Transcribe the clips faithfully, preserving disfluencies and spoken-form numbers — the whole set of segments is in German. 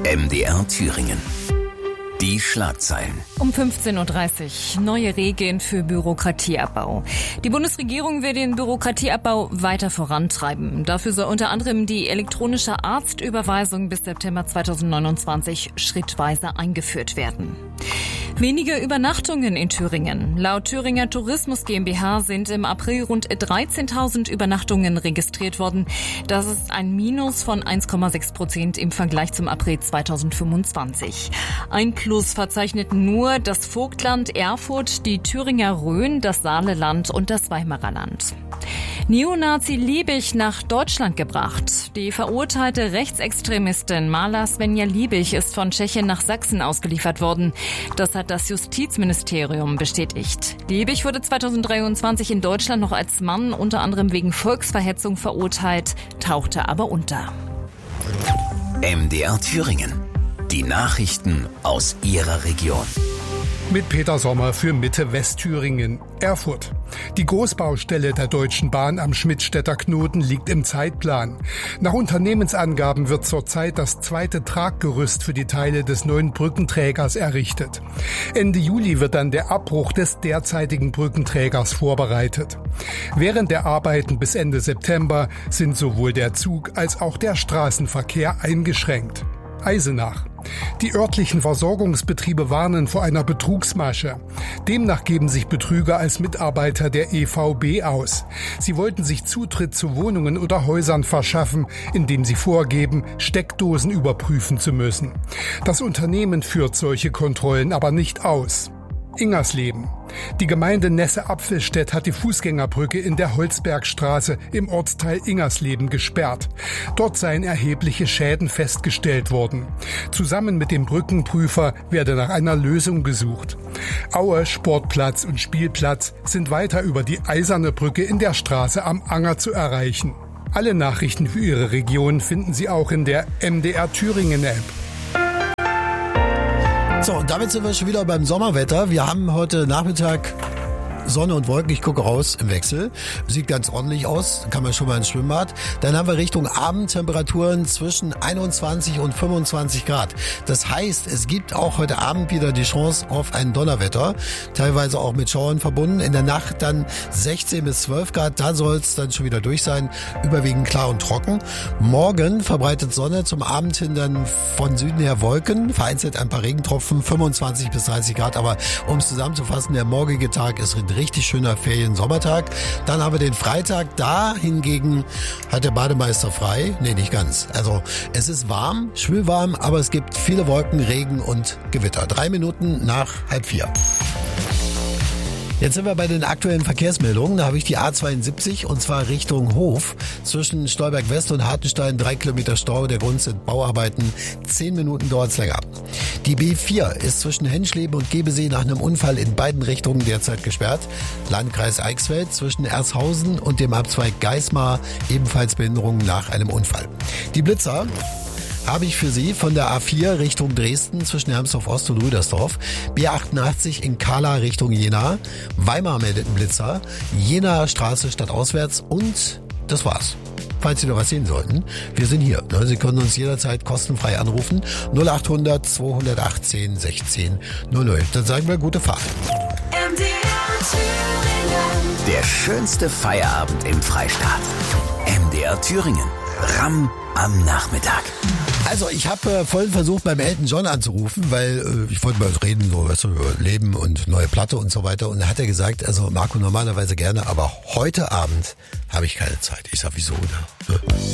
M D R Thüringen. Die Schlagzeilen. Um fünfzehn Uhr dreißig. Neue Regeln für Bürokratieabbau. Die Bundesregierung will den Bürokratieabbau weiter vorantreiben. Dafür soll unter anderem die elektronische Arztüberweisung bis September zweitausendneunundzwanzig schrittweise eingeführt werden. Weniger Übernachtungen in Thüringen. Laut Thüringer Tourismus GmbH sind im April rund dreizehntausend Übernachtungen registriert worden. Das ist ein Minus von eins Komma sechs Prozent im Vergleich zum April zweitausendfünfundzwanzig. Ein Plus verzeichneten nur das Vogtland, Erfurt, die Thüringer Rhön, das Saaleland und das Weimarer Land. Neonazi Liebig nach Deutschland gebracht. Die verurteilte Rechtsextremistin Mala Svenja Liebig ist von Tschechien nach Sachsen ausgeliefert worden. Das hat das Justizministerium bestätigt. Liebig wurde zweitausenddreiundzwanzig in Deutschland noch als Mann unter anderem wegen Volksverhetzung verurteilt, tauchte aber unter. M D R Thüringen. Die Nachrichten aus Ihrer Region. Mit Peter Sommer für Mitte Westthüringen. Erfurt. Die Großbaustelle der Deutschen Bahn am Schmidtstädter Knoten liegt im Zeitplan. Nach Unternehmensangaben wird zurzeit das zweite Traggerüst für die Teile des neuen Brückenträgers errichtet. Ende Juli wird dann der Abbruch des derzeitigen Brückenträgers vorbereitet. Während der Arbeiten bis Ende September sind sowohl der Zug als auch der Straßenverkehr eingeschränkt. Eisenach. Die örtlichen Versorgungsbetriebe warnen vor einer Betrugsmasche. Demnach geben sich Betrüger als Mitarbeiter der E V B aus. Sie wollten sich Zutritt zu Wohnungen oder Häusern verschaffen, indem sie vorgeben, Steckdosen überprüfen zu müssen. Das Unternehmen führt solche Kontrollen aber nicht aus. Ingersleben. Die Gemeinde Nesse-Apfelstedt hat die Fußgängerbrücke in der Holzbergstraße im Ortsteil Ingersleben gesperrt. Dort seien erhebliche Schäden festgestellt worden. Zusammen mit dem Brückenprüfer werde nach einer Lösung gesucht. Aue, Sportplatz und Spielplatz sind weiter über die Eiserne Brücke in der Straße am Anger zu erreichen. Alle Nachrichten für Ihre Region finden Sie auch in der M D R Thüringen App. So, und damit sind wir schon wieder beim Sommerwetter. Wir haben heute Nachmittag Sonne und Wolken, ich gucke raus im Wechsel. Sieht ganz ordentlich aus, kann man schon mal ins Schwimmbad. Dann haben wir Richtung Abend Temperaturen zwischen einundzwanzig und fünfundzwanzig Grad. Das heißt, es gibt auch heute Abend wieder die Chance auf ein Donnerwetter, teilweise auch mit Schauern verbunden. In der Nacht dann sechzehn bis zwölf Grad, da soll es dann schon wieder durch sein, überwiegend klar und trocken. Morgen verbreitet Sonne, zum Abend hin dann von Süden her Wolken, vereinzelt ein paar Regentropfen, fünfundzwanzig bis dreißig Grad. Aber um es zusammenzufassen, der morgige Tag ist richtig schöner Ferien-Sommertag. Dann haben wir den Freitag. Da hingegen hat der Bademeister frei. Nee, nicht ganz. Also es ist warm, schwülwarm, aber es gibt viele Wolken, Regen und Gewitter. Drei Minuten nach halb vier. Jetzt sind wir bei den aktuellen Verkehrsmeldungen. Da habe ich die A zweiundsiebzig und zwar Richtung Hof. Zwischen Stolberg West und Hartenstein drei Kilometer Stau. Der Grund sind Bauarbeiten. Zehn Minuten dauert es länger. Die B vier ist zwischen Henschleben und Gebesee nach einem Unfall in beiden Richtungen derzeit gesperrt. Landkreis Eichsfeld zwischen Ershausen und dem Abzweig Geismar ebenfalls Behinderungen nach einem Unfall. Die Blitzer habe ich für Sie von der A vier Richtung Dresden zwischen Hermsdorf Ost und Rüdersdorf, B achtundachtzig in Kala Richtung Jena, Weimar meldet einen Blitzer, Jenaer Straße stadtauswärts und das war's. Falls Sie noch was sehen sollten, wir sind hier. Sie können uns jederzeit kostenfrei anrufen. null achthundert zweihundertachtzehn sechzehn null null. Dann sagen wir gute Fahrt. M D R Thüringen. Der schönste Feierabend im Freistaat. M D R Thüringen. Ram am Nachmittag. Also ich habe äh, vorhin versucht, beim Elton John anzurufen, weil äh, ich wollte mal reden, so weißt du, über Leben und neue Platte und so weiter. Und da hat er gesagt, also Marco, normalerweise gerne, aber heute Abend habe ich keine Zeit. Ich sag, wieso? Ne?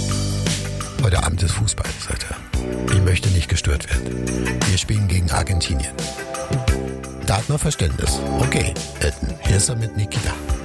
Heute Abend ist Fußball, sagt er. Ich möchte nicht gestört werden. Wir spielen gegen Argentinien. Da hat man Verständnis. Okay, Elton, hier ist er mit Nikita.